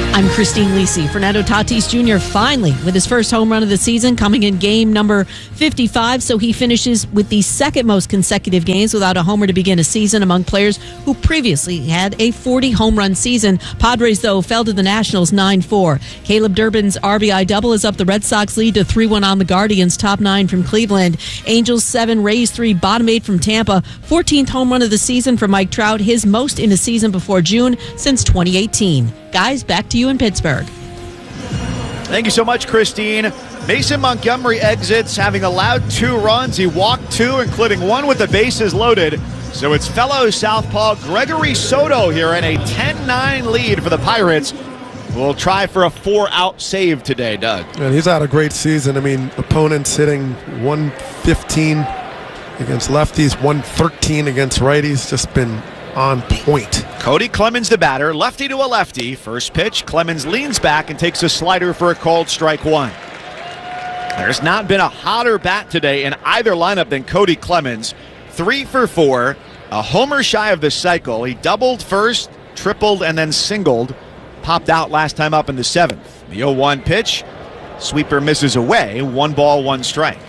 I'm Christine Lisi. Fernando Tatis Jr. finally with his first home run of the season, coming in game number 55. So he finishes with the second most consecutive games without a homer to begin a season among players who previously had a 40 home run season. Padres, though, fell to the Nationals 9-4. Caleb Durbin's RBI double is up the Red Sox lead to 3-1 on the Guardians, top 9 from Cleveland. Angels 7, Rays 3, bottom 8 from Tampa. 14th home run of the season for Mike Trout, his most in a season before June since 2018. Guys, back to you in Pittsburgh. Thank you so much, Christine. Mason Montgomery exits, having allowed 2 runs. He walked 2, including 1 with the bases loaded. So it's fellow southpaw Gregory Soto here in a 10-9 lead for the Pirates. We'll try for a 4-out save today, Doug. And he's had a great season. I mean, opponents hitting 115 against lefties, 113 against righties. Just been on point. Cody Clemens, the batter, lefty to a lefty. First pitch, Clemens leans back and takes a slider for a called strike 1. There's not been a hotter bat today in either lineup than Cody Clemens. 3 for 4, a homer shy of the cycle. He doubled first, tripled, and then singled. Popped out last time up in the 7th. The 0-1 pitch, sweeper misses away. 1 ball, 1 strike.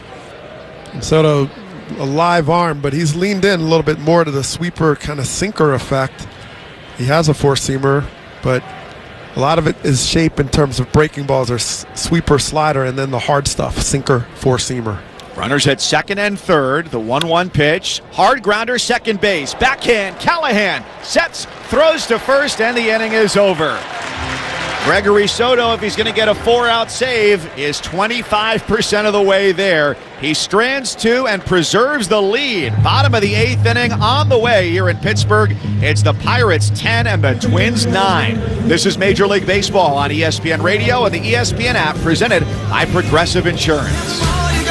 Soto, a live arm, but he's leaned in a little bit more to the sweeper kind of sinker effect. He has a four-seamer, but a lot of it is shape in terms of breaking balls or sweeper, slider, and then the hard stuff, sinker, four-seamer. Runners at second and third. The 1-1 pitch. Hard grounder, second base. Backhand, Callahan sets, throws to first, and the inning is over. Gregory Soto, if he's going to get a 4-out save, is 25% of the way there. He strands 2 and preserves the lead. Bottom of the 8th inning on the way here in Pittsburgh. It's the Pirates 10 and the Twins 9. This is Major League Baseball on ESPN Radio and the ESPN app, presented by Progressive Insurance.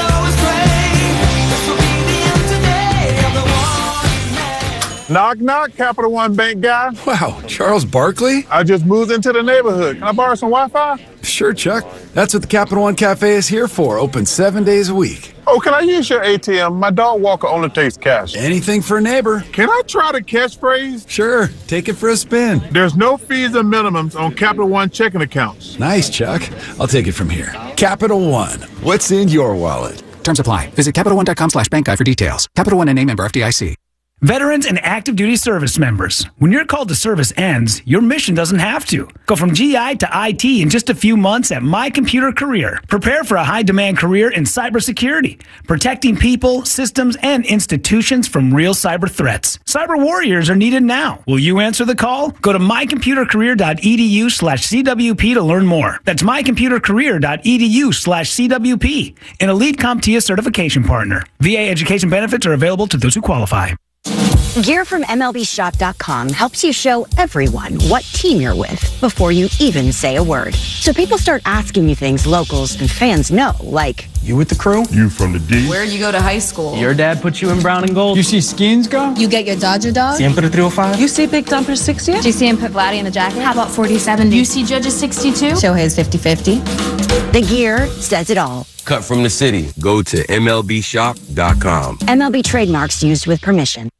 Knock, knock, Capital One Bank guy. Wow, Charles Barkley? I just moved into the neighborhood. Can I borrow some Wi-Fi? Sure, Chuck. That's what the Capital One Cafe is here for. Open 7 days a week. Oh, can I use your ATM? My dog walker only takes cash. Anything for a neighbor. Can I try the catchphrase? Sure, take it for a spin. There's no fees and minimums on Capital One checking accounts. Nice, Chuck. I'll take it from here. Capital One. What's in your wallet? Terms apply. Visit CapitalOne.com/bankguide for details. Capital One and a member FDIC. Veterans and active duty service members, when your call to service ends, your mission doesn't have to. Go from GI to IT in just a few months at My Computer Career. Prepare for a high-demand career in cybersecurity, protecting people, systems, and institutions from real cyber threats. Cyber warriors are needed now. Will you answer the call? Go to mycomputercareer.edu/CWP to learn more. That's mycomputercareer.edu/CWP, an elite CompTIA certification partner. VA education benefits are available to those who qualify. Gear from MLBshop.com helps you show everyone what team you're with before you even say a word. So people start asking you things locals and fans know, like, You with the crew? You from the D? Where you go to high school? Your dad put you in brown and gold. You see Skins go? You get your Dodger dog? Siempre 305. You see Big Dumper 60? Do you see him put Vladdy in the jacket? How about 40-70? You see Judge's 62? Shohei's 50-50. the gear says it all. Cut from the city. Go to MLBshop.com. MLB trademarks used with permission.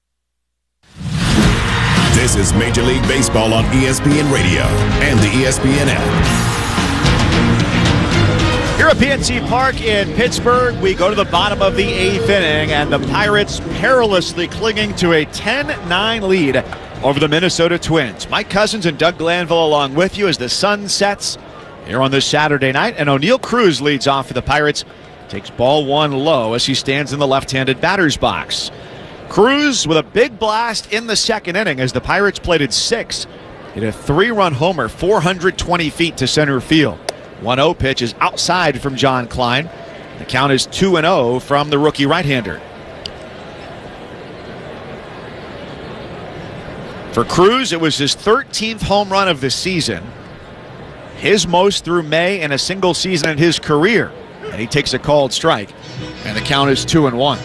This is Major League Baseball on ESPN Radio and the ESPN app. Here at PNC Park in Pittsburgh, we go to the bottom of the 8th inning, and the Pirates perilously clinging to a 10-9 lead over the Minnesota Twins. Mike Cousins and Doug Glanville along with you as the sun sets here on this Saturday night, and O'Neal Cruz leads off for the Pirates. Takes ball 1 low as he stands in the left-handed batter's box. Cruz with a big blast in the second inning as the Pirates plated 6. Hit a 3-run homer, 420 feet to center field. 1-0 pitch is outside from John Klein. The count is 2-0 from the rookie right-hander. For Cruz, it was his 13th home run of the season. His most through May in a single season in his career. And he takes a called strike. And the count is 2-1.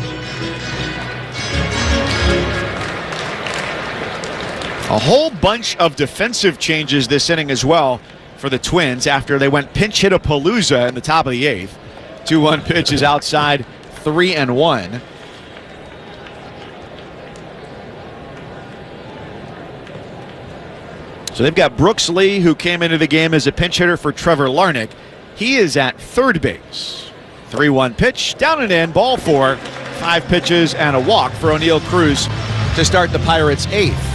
A whole bunch of defensive changes this inning as well for the Twins after they went pinch hit a palooza in the top of the 8th. 2-1 pitch is outside, 3-1. So they've got Brooks Lee, who came into the game as a pinch hitter for Trevor Larnach. He is at third base. 3-1 pitch, down and in, ball 4. 5 pitches and a walk for O'Neill Cruz to start the Pirates' 8th.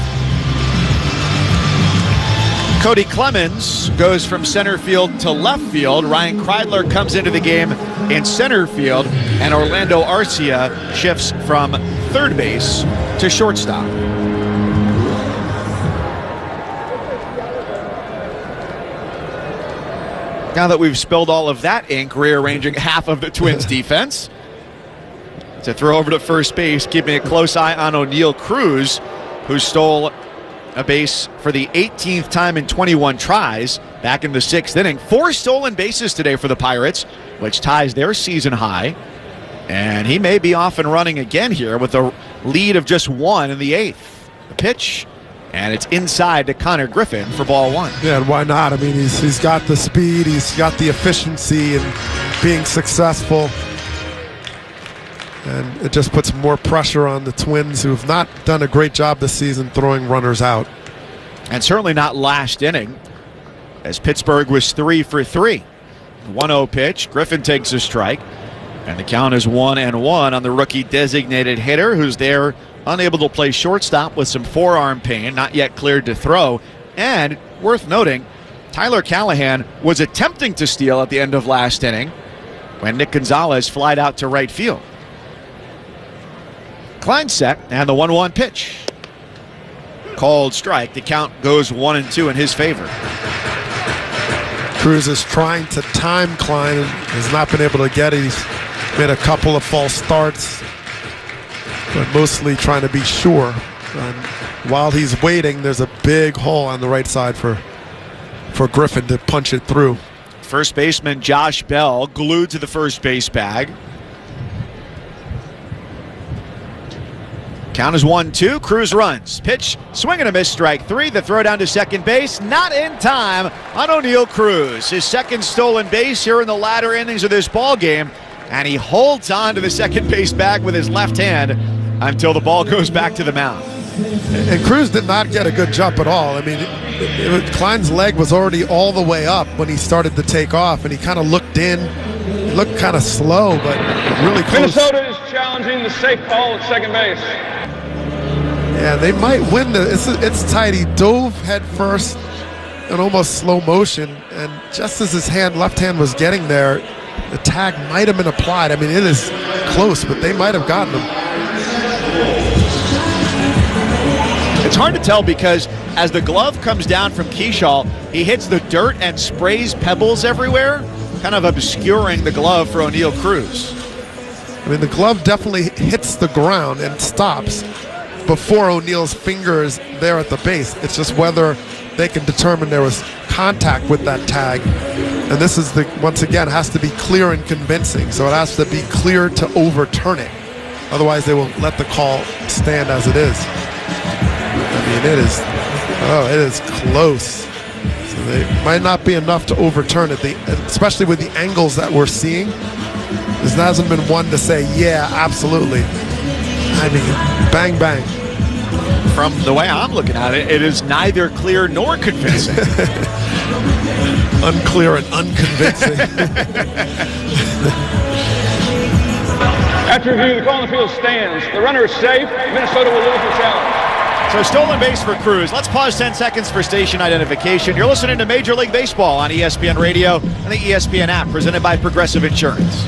Cody Clemens goes from center field to left field. Ryan Kreidler comes into the game in center field, and Orlando Arcia shifts from third base to shortstop. Now that we've spilled all of that ink, rearranging half of the Twins' defense, to throw over to first base, keeping a close eye on O'Neill Cruz, who stole a base for the 18th time in 21 tries back in the 6th inning. 4 stolen bases today for the Pirates, which ties their season high. And he may be off and running again here with a lead of just 1 in the 8th. The pitch, and it's inside to Connor Griffin for ball 1. Yeah, and why not? I mean, he's got the speed, he's got the efficiency and being successful. And it just puts more pressure on the Twins, who have not done a great job this season throwing runners out. And certainly not last inning, as Pittsburgh was 3 for 3. 1-0 pitch. Griffin takes a strike. And the count is 1-1 on the rookie designated hitter, who's there unable to play shortstop with some forearm pain, not yet cleared to throw. And worth noting, Tyler Callahan was attempting to steal at the end of last inning when Nick Gonzalez flied out to right field. Klein set, and the 1-1 pitch. Called strike. The count goes 1-2 in his favor. Cruz is trying to time Klein and has not been able to get it. He's made a couple of false starts, but mostly trying to be sure. And while he's waiting, there's a big hole on the right side for Griffin to punch it through. First baseman Josh Bell glued to the first base bag. Count is 1-2. Cruz runs. Pitch, swing and a miss, strike 3. The throw down to second base, not in time on O'Neill Cruz. His second stolen base here in the latter innings of this ball game, and he holds on to the second base bag with his left hand until the ball goes back to the mound. And Cruz did not get a good jump at all. I mean, Klein's leg was already all the way up when he started to take off, and he kind of looked in. He looked kind of slow, but really close. Minnesota is challenging the safe call at second base. Yeah, they might win it's tight. He dove head first in almost slow motion, and just as his left hand was getting there, the tag might have been applied. I mean, it is close, but they might have gotten him. It's hard to tell because as the glove comes down from Keyshaw, he hits the dirt and sprays pebbles everywhere, kind of obscuring the glove for O'Neill Cruz. I mean, the glove definitely hits the ground and stops before O'Neill's finger is there at the base. It's just whether they can determine there was contact with that tag. And this is once again, has to be clear and convincing. So it has to be clear to overturn it. Otherwise, they will let the call stand as it is. I mean, it is close. So they might not be enough to overturn it, especially with the angles that we're seeing. There hasn't been one to say, yeah, absolutely. I mean, bang, bang. From the way I'm looking at it, it is neither clear nor convincing. Unclear and unconvincing. After review, the call on the field stands. The runner is safe. Minnesota will lose the challenge. So stolen base for Cruz. Let's pause 10 seconds for station identification. You're listening to Major League Baseball on ESPN Radio and the ESPN app, presented by Progressive Insurance.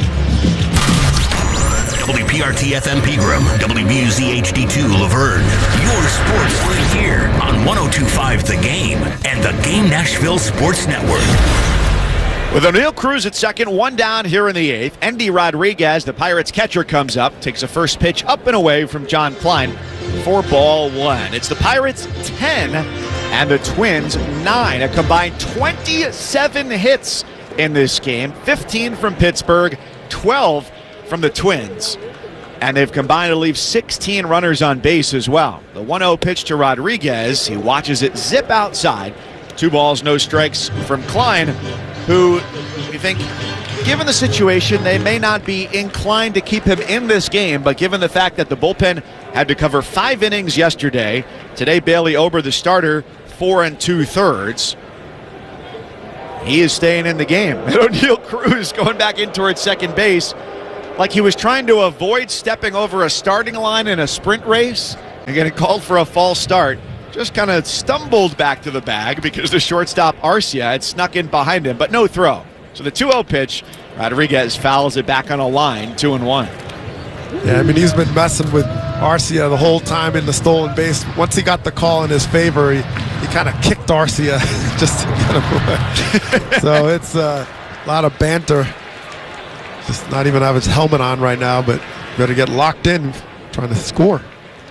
WPRT FM Pegram, WBUZ HD2 Laverne. Your sports league here on 102.5 The Game and the Game Nashville Sports Network. With O'Neill Cruz at second, 1 down here in the 8th. Endy Rodriguez, the Pirates catcher, comes up, takes a first pitch up and away from John Klein for ball 1. It's the Pirates 10 and the Twins 9. A combined 27 hits in this game, 15 from Pittsburgh, 12 from the Twins. And they've combined to leave 16 runners on base as well. The 1-0 pitch to Rodriguez. He watches it zip outside. 2 balls, no strikes from Klein, who you think, given the situation, they may not be inclined to keep him in this game, but given the fact that the bullpen had to cover 5 innings yesterday, today Bailey Ober, the starter, 4 2/3. He is staying in the game. And O'Neal Cruz going back in towards second base like he was trying to avoid stepping over a starting line in a sprint race and getting called for a false start. Just kind of stumbled back to the bag because the shortstop Arcia had snuck in behind him, but no throw. So the 2-0 pitch, Rodriguez fouls it back on a line, 2-1. Yeah, I mean, he's been messing with Arcia the whole time in the stolen base. Once he got the call in his favor, he kind of kicked Arcia just to get him away. So it's a lot of banter. Just not even have his helmet on right now, but better get locked in trying to score.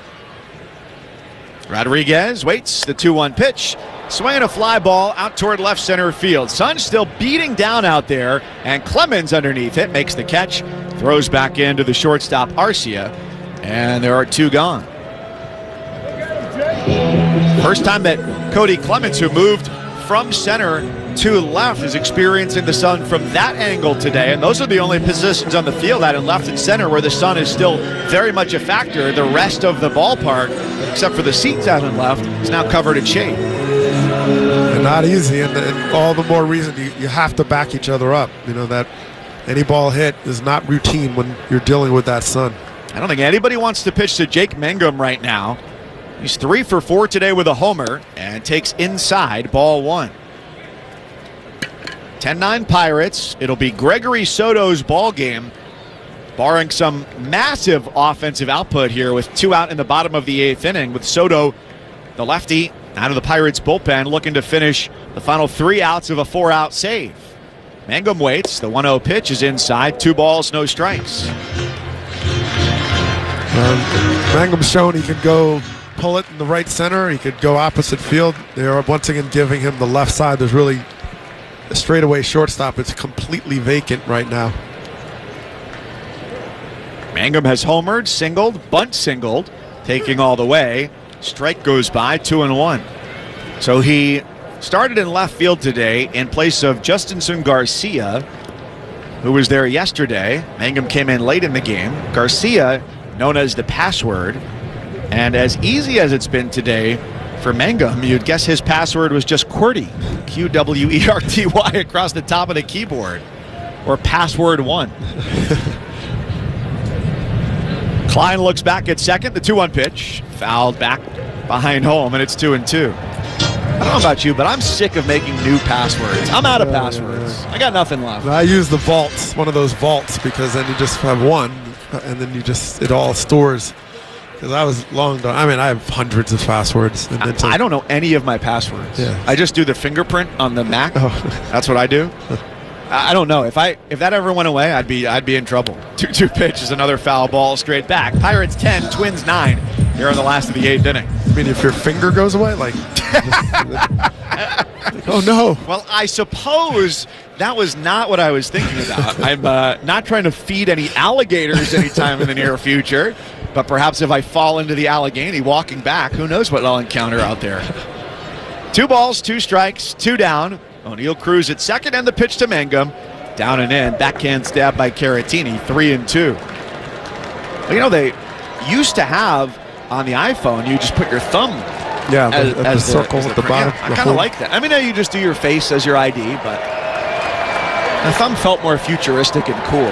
Rodriguez waits the 2-1 pitch. Swinging a fly ball out toward left center field. Sun still beating down out there, and Clemens underneath it makes the catch. Throws back into the shortstop Arcia, and there are 2 gone. First time that Cody Clemens, who moved from center to left, is experiencing the sun from that angle today. And those are the only positions on the field, out in left and center, where the sun is still very much a factor. The rest of the ballpark, except for the seats out in left, is now covered in shade. And not easy, and all the more reason you have to back each other up. You know, that any ball hit is not routine when you're dealing with that sun. I don't think anybody wants to pitch to Jake Mangum right now. He's 3 for 4 today with a homer and takes inside, ball 1. 10-9 Pirates. It'll be Gregory Soto's ball game, barring some massive offensive output here with 2 out in the bottom of the 8th inning, with Soto, the lefty, out of the Pirates bullpen, looking to finish the final 3 outs of a 4-out save. Mangum waits. The 1-0 pitch is inside. 2 balls, no strikes. Mangum's shown he could go pull it in the right center. He could go opposite field. They are once again giving him the left side. There's really a straightaway shortstop. It's completely vacant right now. Mangum has homered, singled, bunt singled, taking all the way. Strike goes by, 2-1. So he started in left field today in place of Justinson Garcia, who was there yesterday. Mangum came in late in the game. Garcia, known as the password, and as easy as it's been today for Mangum, you'd guess his password was just QWERTY, QWERTY across the top of the keyboard, or password 1. Klein looks back at second. The 2-1 pitch fouled back behind home, and it's 2-2. I don't know about you, but I'm sick of making new passwords. I'm out of passwords. I got nothing left. I use the vaults, one of those vaults, because then you just have one, and then it all stores. Because I was long done. I mean, I have hundreds of passwords. And I don't know any of my passwords. Yeah. I just do the fingerprint on the Mac. Oh. That's what I do. I don't know. If that ever went away, I'd be in trouble. 2-2 pitch is another foul ball straight back. Pirates 10, Twins 9 here in the last of the 8th inning. I mean, if your finger goes away, like oh no. Well, I suppose that was not what I was thinking about. I'm not trying to feed any alligators anytime in the near future, but perhaps if I fall into the Allegheny walking back, who knows what I'll encounter out there. 2 balls, 2 strikes, 2 down. O'Neal Cruz at second, and the pitch to Mangum. Down and in. Backhand stab by Caratini. 3-2. Well, you know, they used to have on the iPhone, you just put your thumb as the circle at the bottom. Yeah, I kind of like that. I mean, you just do your face as your ID, but the thumb felt more futuristic and cool.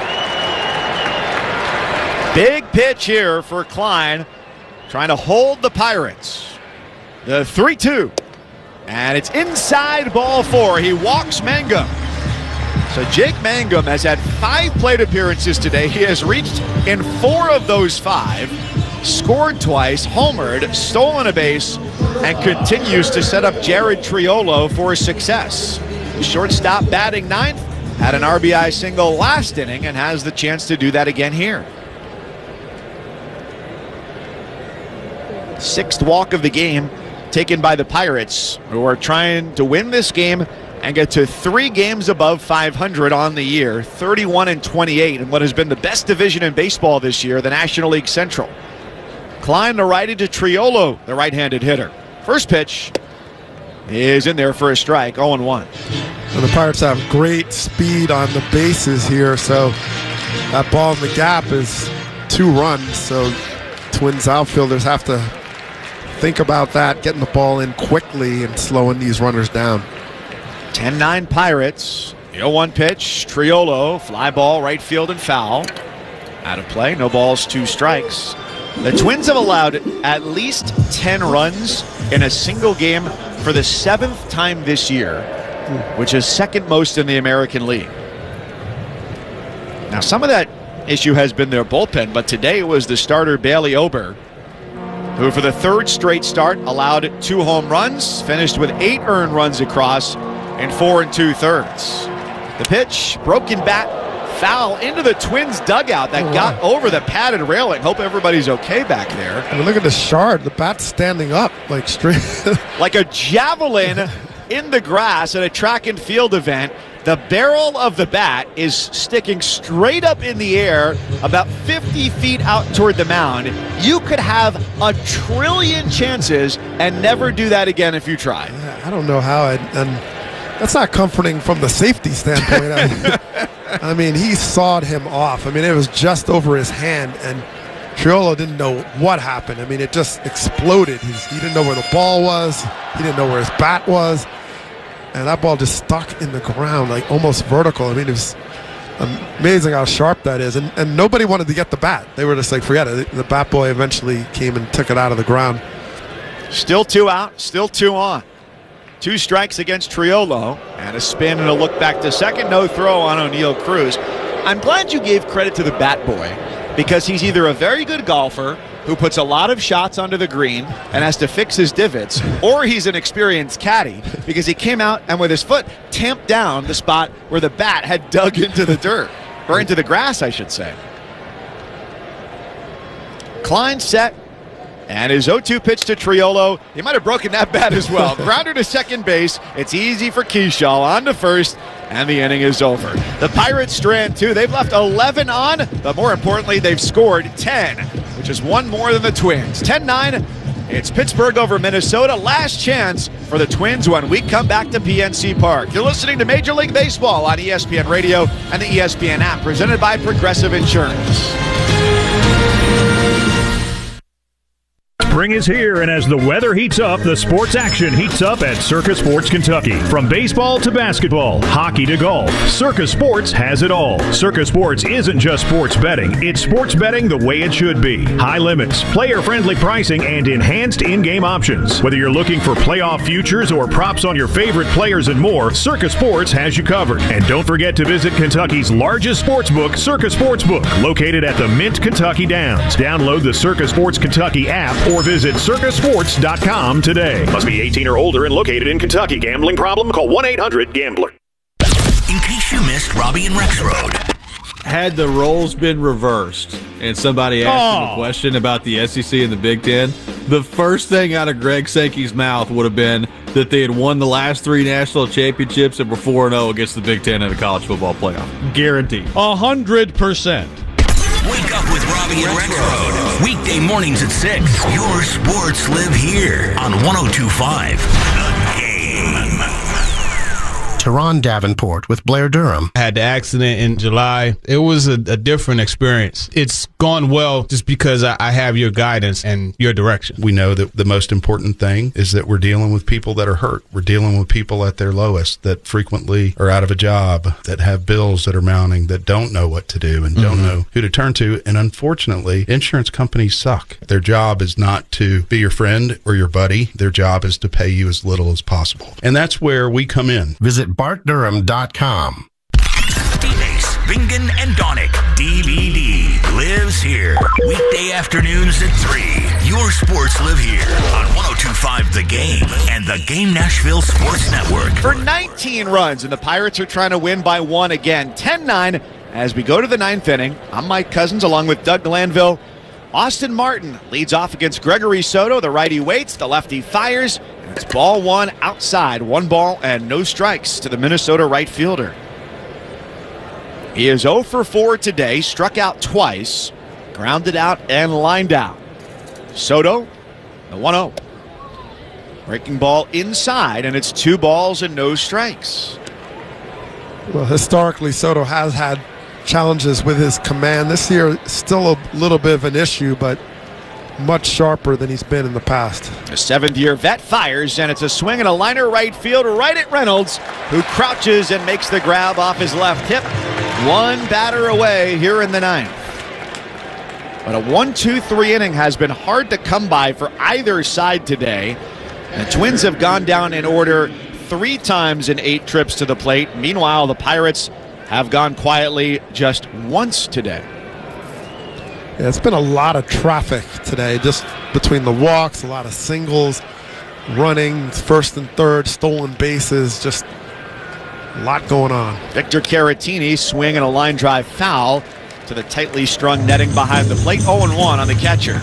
Big pitch here for Klein, trying to hold the Pirates. The 3-2. And it's inside, ball 4. He walks Mangum. So Jake Mangum has had 5 plate appearances today. He has reached in 4 of those 5, scored twice, homered, stolen a base, and continues to set up Jared Triolo for success. Shortstop batting 9th, had an RBI single last inning, and has the chance to do that again here. 6th walk of the game taken by the Pirates, who are trying to win this game and get to 3 games above 500 on the year, 31-28 in what has been the best division in baseball this year, the National League Central. Klein, the righty, to Triolo, the right-handed hitter. First pitch is in there for a strike, 0-1. And the Pirates have great speed on the bases here, so that ball in the gap is 2 runs, so Twins outfielders have to think about that, getting the ball in quickly and slowing these runners down. 10-9 Pirates. The 0-1 pitch. Triolo, fly ball, right field and foul. Out of play. No balls, 2 strikes. The Twins have allowed at least 10 runs in a single game for the 7th time this year, which is second most in the American League. Now, some of that issue has been their bullpen, but today it was the starter Bailey Ober, who for the 3rd straight start allowed 2 home runs, finished with 8 earned runs across in 4 2/3. The pitch, broken bat, foul into the Twins dugout that got over the padded railing. Hope everybody's okay back there. I mean, look at the shard. The bat's standing up like straight. Like a javelin in the grass at a track and field event. The barrel of the bat is sticking straight up in the air about 50 feet out toward the mound. You could have a trillion chances and never do that again if you try. I don't know how. And that's not comforting from the safety standpoint. I mean, he sawed him off. I mean, it was just over his hand, and Triolo didn't know what happened. I mean, it just exploded. He didn't know where the ball was. He didn't know where his bat was. And that ball just stuck in the ground, like almost vertical. I mean, it was amazing how sharp that is. And nobody wanted to get the bat. They were just like, forget it. The bat boy eventually came and took it out of the ground. Still 2 out, still 2 on. 2 strikes against Triolo, and a spin and a look back to second. No throw on O'Neal Cruz. I'm glad you gave credit to the bat boy, because he's either a very good golfer who puts a lot of shots onto the green and has to fix his divots, or he's an experienced caddy because he came out and with his foot tamped down the spot where the bat had dug into the dirt, or into the grass, I should say. Klein set. And his 0-2 pitch to Triolo. He might have broken that bat as well. Grounder to second base. It's easy for Keyshaw. On to first, and the inning is over. The Pirates strand 2. They've left 11 on, but more importantly, they've scored 10, which is 1 more than the Twins. 10-9. It's Pittsburgh over Minnesota. Last chance for the Twins when we come back to PNC Park. You're listening to Major League Baseball on ESPN Radio and the ESPN app, presented by Progressive Insurance. Spring is here, and as the weather heats up, the sports action heats up at Circa Sports Kentucky. From baseball to basketball, hockey to golf, Circa Sports has it all. Circa Sports isn't just sports betting. It's sports betting the way it should be. High limits, player-friendly pricing, and enhanced in-game options. Whether you're looking for playoff futures or props on your favorite players and more, Circa Sports has you covered. And don't forget to visit Kentucky's largest sportsbook, Circa Sportsbook, located at the Mint Kentucky Downs. Download the Circa Sports Kentucky app or visit circasports.com today. Must be 18 or older and located in Kentucky. Gambling problem? Call 1-800-GAMBLER. In case you missed Robbie and Rexroad. Had the roles been reversed and somebody asked him a question about the SEC and the Big Ten, the first thing out of Greg Sankey's mouth would have been that they had won the last 3 national championships and were 4-0 against the Big Ten in the college football playoff. Guaranteed. 100%. Wake up with Robbie and Rexroad. Weekday mornings at 6. Your sports live here on 102.5 The Game. Teron Davenport with Blair Durham. I had the accident in July. It was a different experience. It's gone well just because I have your guidance and your direction. We know that the most important thing is that we're dealing with people that are hurt. We're dealing with people at their lowest that frequently are out of a job, that have bills that are mounting, that don't know what to do and don't know who to turn to. And unfortunately, insurance companies suck. Their job is not to be your friend or your buddy. Their job is to pay you as little as possible. And that's where we come in. Visit BartDurham.com. Phoenix, Bingen, and Donick. DVD lives here. Weekday afternoons at 3. Your sports live here on 102.5 The Game and the Game Nashville Sports Network. For 19 runs, and the Pirates are trying to win by 1 again. 10-9 as we go to the 9th inning. I'm Mike Cousins along with Doug Glanville. Austin Martin leads off against Gregory Soto. The righty waits, the lefty fires. It's ball 1 outside. 1 ball and no strikes to the Minnesota right fielder. He is 0 for 4 today. Struck out twice. Grounded out and lined out. Soto, the 1-0. Breaking ball inside, and it's 2 balls and no strikes. Well, historically, Soto has had challenges with his command. This year, still a little bit of an issue, but much sharper than he's been in the past. A seventh-year vet fires, and it's a swing and a liner right field right at Reynolds, who crouches and makes the grab off his left hip. One batter away here in the ninth. But a 1-2-3 inning has been hard to come by for either side today. The Twins have gone down in order 3 times in 8 trips to the plate. Meanwhile, the Pirates have gone quietly just once today. Yeah, it's been a lot of traffic today, just between the walks, a lot of singles, running, first and third, stolen bases, just a lot going on. Victor Caratini swing and a line drive foul to the tightly strung netting behind the plate. 0-1 on the catcher.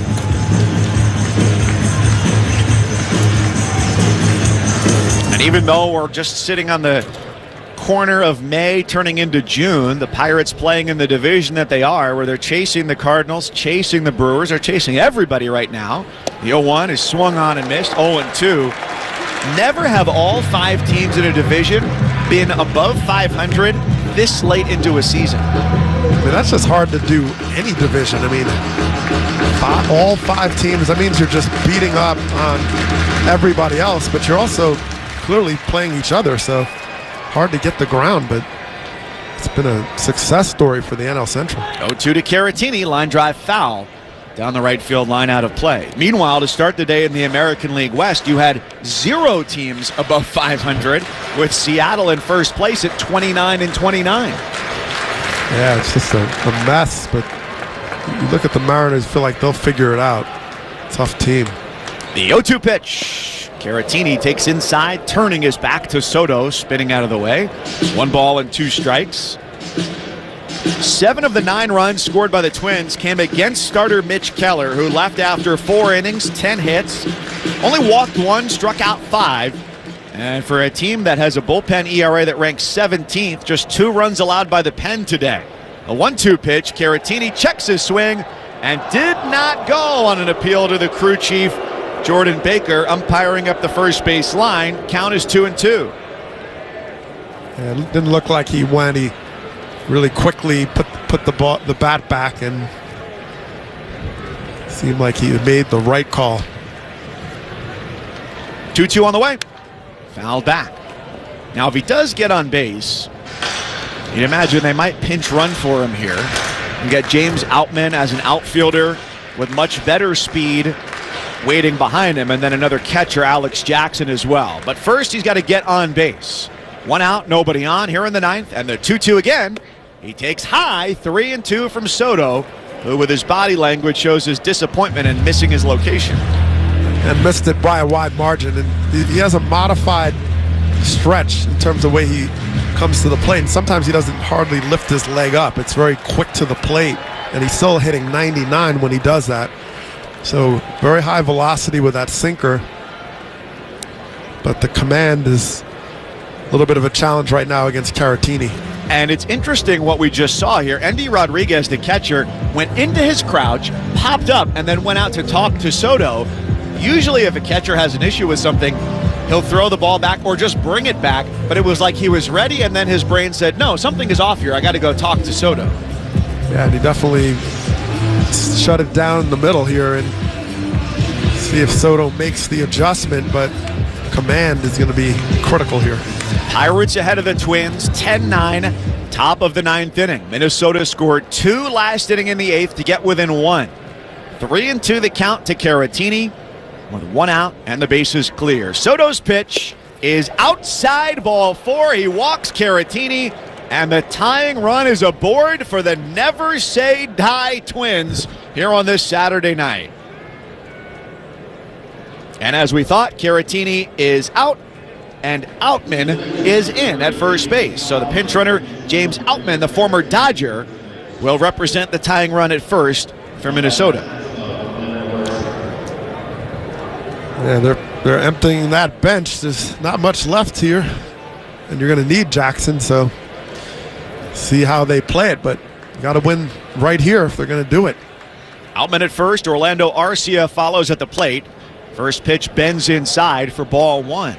And even though we're just sitting on the corner of May turning into June, the Pirates playing in the division that they are, where they're chasing the Cardinals, chasing the Brewers, they're chasing everybody right now. The 0-1 is swung on and missed. 0-2. Never have all 5 teams in a division been above 500 this late into a season. I mean, that's just hard to do any division. I mean, all 5 teams, that means you're just beating up on everybody else, but you're also clearly playing each other, so hard to get the ground, but it's been a success story for the NL Central. 0-2 to Caratini, line drive foul down the right field line, out of play. Meanwhile, to start the day in the American League West, you had 0 teams above 500, with Seattle in first place at 29-29. Yeah, it's just a mess, but you look at the Mariners, feel like they'll figure it out. Tough team. The 0-2 pitch. Caratini takes inside, turning his back to Soto, spinning out of the way. 1 ball and 2 strikes. 7 of the 9 runs scored by the Twins came against starter Mitch Keller, who left after 4 innings, 10 hits, only walked 1, struck out 5. And for a team that has a bullpen ERA that ranks 17th, just 2 runs allowed by the pen today. A 1-2 pitch, Caratini checks his swing and did not go on an appeal to the crew chief, Jordan Baker, umpiring up the first base line. Count is 2-2. Yeah, it didn't look like he went. He really quickly put the bat back, and seemed like he made the right call. 2-2 on the way. Foul back. Now, if he does get on base, you'd imagine they might pinch run for him here and get James Outman as an outfielder with much better speed waiting behind him, and then another catcher, Alex Jackson, as well. But first, he's got to get on base. 1 out, nobody on here in the 9th, and the 2-2 again. He takes high, 3-2 from Soto, who with his body language shows his disappointment in missing his location. And missed it by a wide margin, and he has a modified stretch in terms of the way he comes to the plate, and sometimes he doesn't hardly lift his leg up. It's very quick to the plate, and he's still hitting 99 when he does that. So very high velocity with that sinker, but the command is a little bit of a challenge right now against Caratini. And it's interesting what we just saw here. Endy Rodriguez, the catcher, went into his crouch, popped up, and then went out to talk to Soto. Usually if a catcher has an issue with something, he'll throw the ball back or just bring it back, but it was like he was ready, and then his brain said, no, something is off here. I got to go talk to Soto. Yeah, and he definitely shut it down in the middle here and see if Soto makes the adjustment, but command is going to be critical here. Pirates ahead of the Twins, 10-9, top of the 9th inning. Minnesota scored 2 last inning in the 8th to get within 1. 3-2 the count to Caratini with 1 out and the bases clear. Soto's pitch is outside, ball 4. He walks Caratini, and the tying run is aboard for the Never Say Die Twins here on this Saturday night. And as we thought, Caratini is out, and Outman is in at first base. So the pinch runner, James Outman, the former Dodger, will represent the tying run at first for Minnesota. Yeah, they're emptying that bench. There's not much left here, and you're going to need Jackson, so see how they play it, but got to win right here if they're going to do it. Outman at first. Orlando Arcia follows at the plate. First pitch bends inside for ball 1.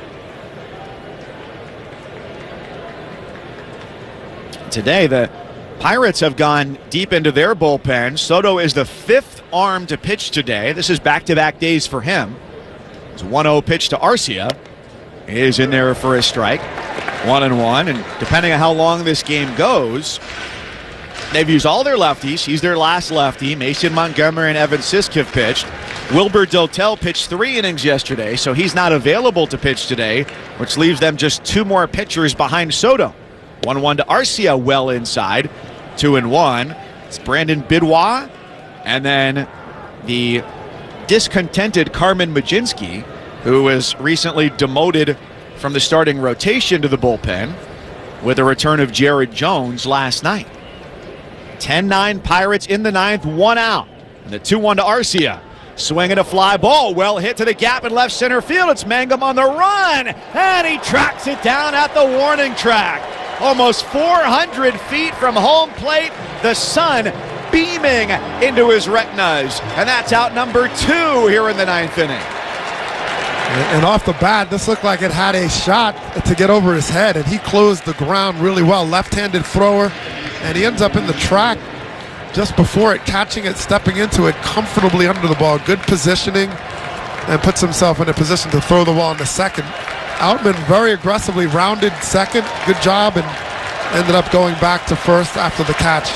Today, the Pirates have gone deep into their bullpen. Soto is the 5th arm to pitch today. This is back-to-back days for him. It's a 1-0 pitch to Arcia. He is in there for a strike. 1-1, and depending on how long this game goes, they've used all their lefties. He's their last lefty. Mason Montgomery and Evan Sisk have pitched. Wilbur Dotel pitched 3 innings yesterday, so he's not available to pitch today, which leaves them just 2 more pitchers behind Soto. 1-1 to Arcia, well inside. 2-1. It's Brandon Bidwaa, and then the discontented Carmen Majinski, who was recently demoted from the starting rotation to the bullpen with the return of Jared Jones last night. 10-9 Pirates in the 9th, 1 out. And the 2-1 to Arcia. Swinging a fly ball, well hit to the gap in left center field. It's Mangum on the run, and he tracks it down at the warning track. Almost 400 feet from home plate, the sun beaming into his retinas. And that's out number 2 here in the 9th inning. And off the bat, this looked like it had a shot to get over his head, and he closed the ground really well. Left-handed thrower, and he ends up in the track just before it, catching it, stepping into it comfortably under the ball. Good positioning, and puts himself in a position to throw the ball in the second. Outman very aggressively rounded second. Good job, and ended up going back to first after the catch.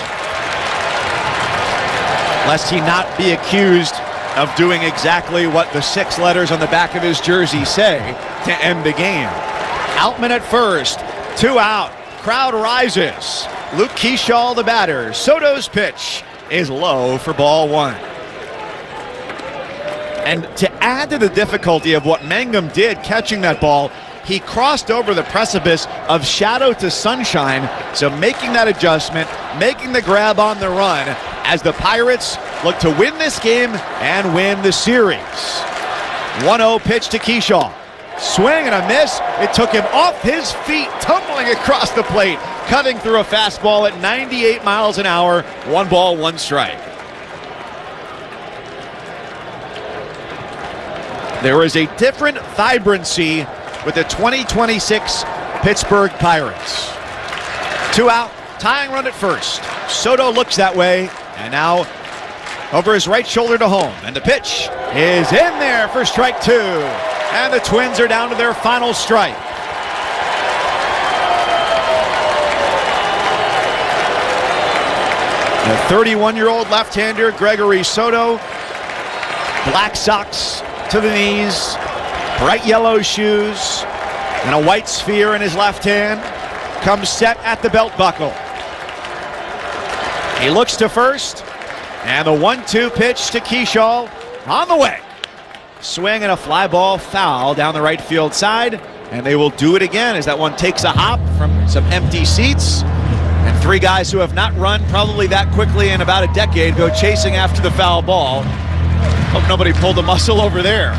Lest he not be accused of doing exactly what the 6 letters on the back of his jersey say to end the game. Outman at first, 2 out. Crowd rises. Luke Keyshaw, the batter. Soto's pitch is low for ball 1. And to add to the difficulty of what Mangum did catching that ball, he crossed over the precipice of shadow to sunshine. So making that adjustment, making the grab on the run as the Pirates look to win this game and win the series. 1-0 pitch to Keyshaw. Swing and a miss. It took him off his feet, tumbling across the plate, cutting through a fastball at 98 miles an hour. 1 ball, 1 strike. There is a different vibrancy with the 2026 Pittsburgh Pirates. 2 out, tying run at first. Soto looks that way, and now over his right shoulder to home. And the pitch is in there for strike 2. And the Twins are down to their final strike. The 31-year-old left-hander Gregory Soto, black socks to the knees, bright yellow shoes, and a white sphere in his left hand, comes set at the belt buckle. He looks to first, and the 1-2 pitch to Keyshaw on the way. Swing and a fly ball foul down the right field side, and they will do it again as that one takes a hop from some empty seats. And 3 guys who have not run probably that quickly in about a decade go chasing after the foul ball. Hope nobody pulled a muscle over there.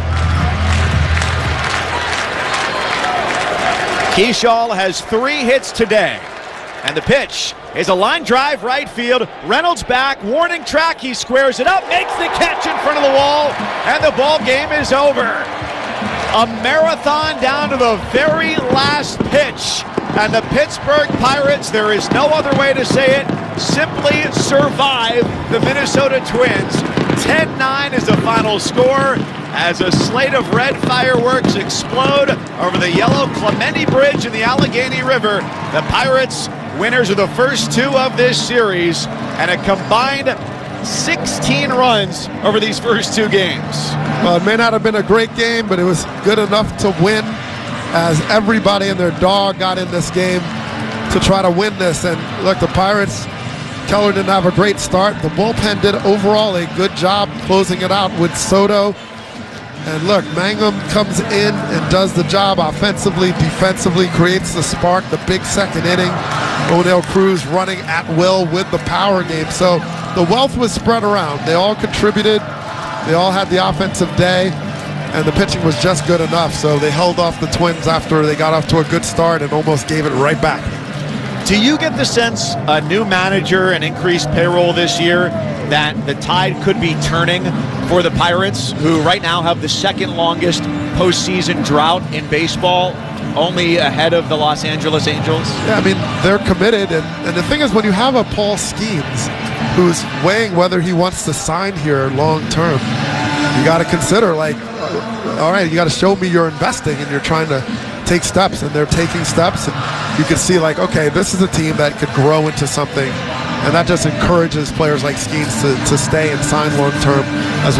Keyshaw has 3 hits today. And the pitch is a line drive right field. Reynolds back, warning track. He squares it up, makes the catch in front of the wall, and the ball game is over. A marathon down to the very last pitch. And the Pittsburgh Pirates, there is no other way to say it, simply survive the Minnesota Twins. 10-9 is the final score as a slate of red fireworks explode over the yellow Clemente Bridge in the Allegheny River. The Pirates, winners of the first 2 of this series, and a combined 16 runs over these first 2 games. Well, it may not have been a great game, but it was good enough to win, as everybody and their dog got in this game to try to win this. And look, the Pirates, Keller didn't have a great start. The bullpen did overall a good job closing it out with Soto. And look, Mangum comes in and does the job offensively, defensively, creates the spark, the big second inning. O'Neill Cruz running at will with the power game. So the wealth was spread around. They all contributed. They all had the offensive day. And the pitching was just good enough. So they held off the Twins after they got off to a good start and almost gave it right back. Do you get the sense a new manager and increased payroll this year that the tide could be turning for the Pirates, who right now have the second longest postseason drought in baseball, only ahead of the Los Angeles Angels? Yeah, I mean, they're committed. And the thing is, when you have a Paul Skeens who's weighing whether he wants to sign here long term, you got to consider, like, all right, you got to show me you're investing and you're trying to take steps, and they're taking steps. And you can see, like, okay, this is a team that could grow into something. And that just encourages players like Skeens to stay and sign long term as well.